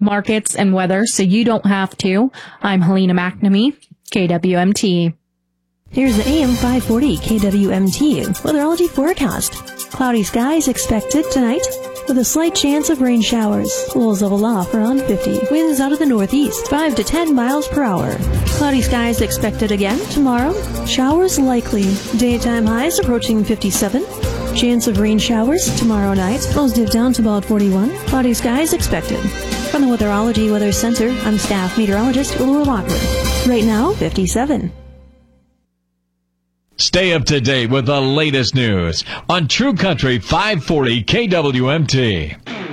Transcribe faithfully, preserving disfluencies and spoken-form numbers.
markets, and weather so you don't have to. I'm Helena McNamee, K W M T. Here's the A M five forty K W M T weatherology forecast. Cloudy skies expected tonight with a slight chance of rain showers. Lows level off around fifty. Winds out of the northeast, five to ten miles per hour. Cloudy skies expected again tomorrow. Showers likely. Daytime highs approaching fifty-seven. Chance of rain showers tomorrow night. Lows dip down to about forty-one. Cloudy skies expected. From the Weatherology Weather Center, I'm staff meteorologist Laura Lockwood. Right now, fifty-seven. Stay up to date with the latest news on True Country five forty K W M T.